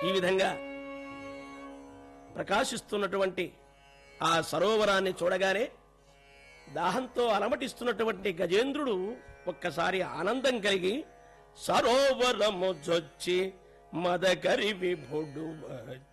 ఈ విధంగా ప్రకాశిస్తున్నటువంటి ఆ సరోవరాన్ని చూడగానే దాహంతో అలమటిస్తున్నటువంటి గజేంద్రుడు ఒక్కసారి ఆనందం కలిగి సరోవరము జొచ్చి మదకరి విభుడు